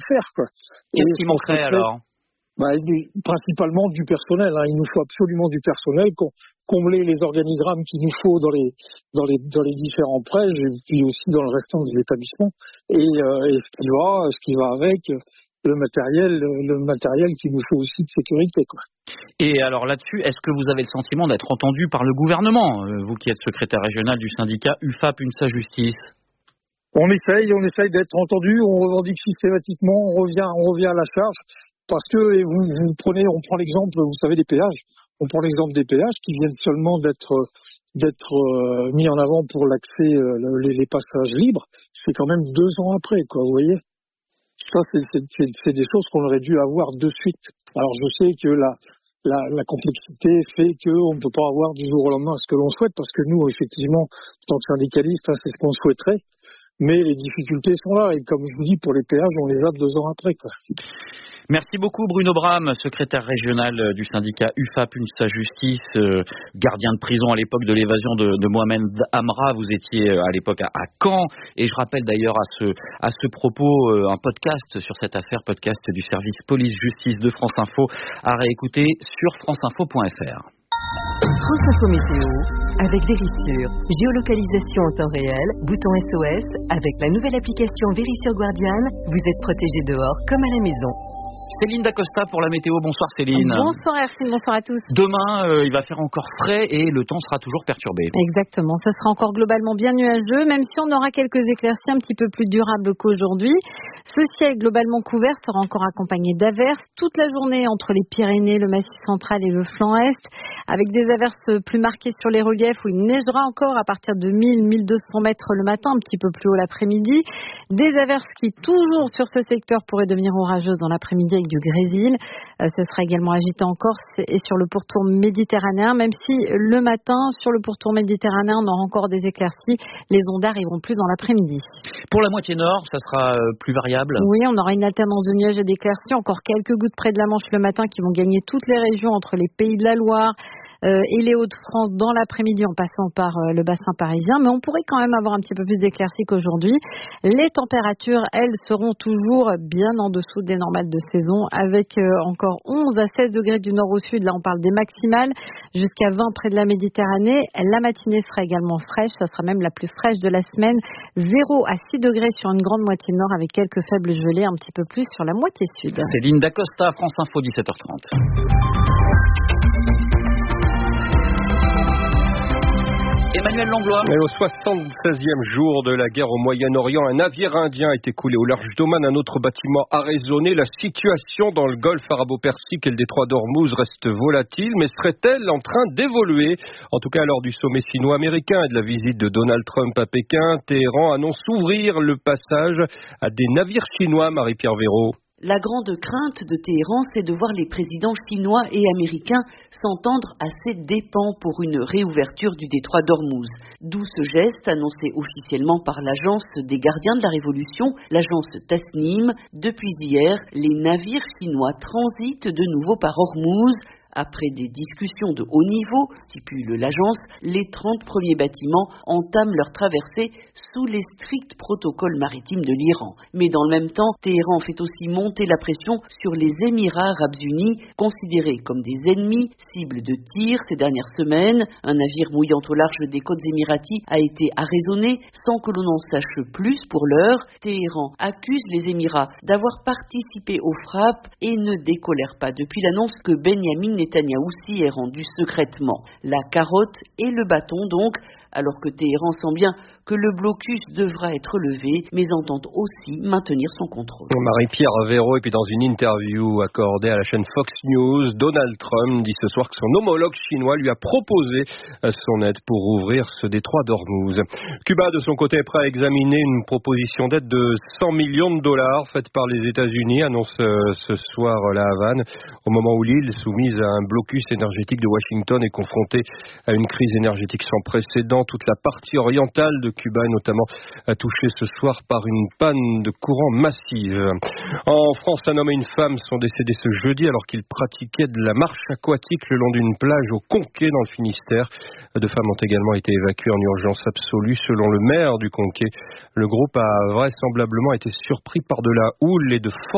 faire, quoi. Qu'est-ce qui manquerait alors? Principalement du personnel. Il nous faut absolument du personnel, combler les organigrammes qu'il nous faut dans les différents prêches et puis aussi dans le restant des établissements et ce qui va avec le matériel qu'il nous faut aussi de sécurité, quoi. Et alors là-dessus, est-ce que vous avez le sentiment d'être entendu par le gouvernement, vous qui êtes secrétaire régional du syndicat UFAP UNSA Justice? On essaye d'être entendu, on revendique systématiquement, on revient à la charge. Parce que on prend l'exemple, vous savez, des péages. On prend l'exemple des péages qui viennent seulement d'être mis en avant pour l'accès, les passages libres. C'est quand même 2 ans après, quoi. Vous voyez. Ça, c'est des choses qu'on aurait dû avoir de suite. Alors, je sais que la complexité fait qu'on ne peut pas avoir du jour au lendemain ce que l'on souhaite, parce que nous, effectivement, en tant que syndicalistes, c'est ce qu'on souhaiterait. Mais les difficultés sont là. Et comme je vous dis, pour les péages, on les a 2 ans après, quoi. Merci beaucoup Bruno Bram, secrétaire régional du syndicat UFAP UNSA Justice, gardien de prison à l'époque de l'évasion de Mohamed Amra. Vous étiez à l'époque à Caen, et je rappelle d'ailleurs à ce propos un podcast sur cette affaire, podcast du service police-justice de France Info, à réécouter sur franceinfo.fr. France Info Météo, avec Vérissure, géolocalisation en temps réel, bouton SOS, avec la nouvelle application Vérissure Guardian, vous êtes protégé dehors comme à la maison. Céline Dacosta pour la météo. Bonsoir Céline. Bonsoir Hercule, bonsoir à tous. Demain, il va faire encore frais et le temps sera toujours perturbé. Exactement, ça sera encore globalement bien nuageux, même si on aura quelques éclaircies un petit peu plus durables qu'aujourd'hui. Ce ciel globalement couvert sera encore accompagné d'averses toute la journée entre les Pyrénées, le Massif central et le flanc est, avec des averses plus marquées sur les reliefs où il neigera encore à partir de 1000-1200 mètres le matin, un petit peu plus haut l'après-midi. Des averses qui, toujours sur ce secteur, pourraient devenir orageuses dans l'après-midi avec du grésil. Ce sera également agité en Corse et sur le pourtour méditerranéen, même si le matin, sur le pourtour méditerranéen, on aura encore des éclaircies. Les ondes arriveront plus dans l'après-midi. Pour la moitié nord, ça sera plus variable? Oui, on aura une alternance de nuages et d'éclaircies. Encore quelques gouttes près de la Manche le matin qui vont gagner toutes les régions entre les Pays de la Loire et les Hauts-de-France dans l'après-midi en passant par le bassin parisien. Mais on pourrait quand même avoir un petit peu plus d'éclaircies qu'aujourd'hui. Les températures, elles, seront toujours bien en dessous des normales de saison, avec encore 11 à 16 degrés du nord au sud. Là, on parle des maximales, jusqu'à 20 près de la Méditerranée. La matinée sera également fraîche. Ça sera même la plus fraîche de la semaine. 0 à 6 degrés sur une grande moitié nord, avec quelques faibles gelées un petit peu plus sur la moitié sud. Céline Dacosta, France Info, 17h30. Emmanuel Langlois. Au 76e jour de la guerre au Moyen-Orient, un navire indien a été coulé au large d'Oman. Un autre bâtiment a résonné. La situation dans le golfe arabo-persique et le détroit d'Ormuz reste volatile, mais serait-elle en train d'évoluer? En tout cas, lors du sommet sino-américain et de la visite de Donald Trump à Pékin, Téhéran annonce ouvrir le passage à des navires chinois. Marie-Pierre Véraud. La grande crainte de Téhéran, c'est de voir les présidents chinois et américains s'entendre à ses dépens pour une réouverture du détroit d'Ormuz. D'où ce geste annoncé officiellement par l'agence des gardiens de la Révolution, l'agence Tasnim. Depuis hier, les navires chinois transitent de nouveau par Ormuz. Après des discussions de haut niveau, stipule l'agence, les 30 premiers bâtiments entament leur traversée sous les stricts protocoles maritimes de l'Iran. Mais dans le même temps, Téhéran fait aussi monter la pression sur les Émirats arabes unis, considérés comme des ennemis, cibles de tir ces dernières semaines. Un navire mouillant au large des côtes émiraties a été arraisonné sans que l'on en sache plus pour l'heure. Téhéran accuse les Émirats d'avoir participé aux frappes et ne décolère pas depuis l'annonce que Benyamin Netanyahou s'y est rendu secrètement. La carotte et le bâton donc, alors que Téhéran sent bien que le blocus devra être levé, mais entend aussi maintenir son contrôle. Marie-Pierre Véraud, et puis dans une interview accordée à la chaîne Fox News, Donald Trump dit ce soir que son homologue chinois lui a proposé son aide pour ouvrir ce détroit d'Ormuz. Cuba, de son côté, est prêt à examiner une proposition d'aide de 100 millions de dollars faite par les États-Unis, annonce ce soir la Havane, au moment où l'île, soumise à un blocus énergétique de Washington, est confrontée à une crise énergétique sans précédent. Toute la partie orientale de Cuba est notamment touchée ce soir par une panne de courant massive. En France, un homme et une femme sont décédés ce jeudi alors qu'ils pratiquaient de la marche aquatique le long d'une plage au Conquet dans le Finistère. 2 femmes ont également été évacuées en urgence absolue. Selon le maire du Conquet, le groupe a vraisemblablement été surpris par de la houle et de fortes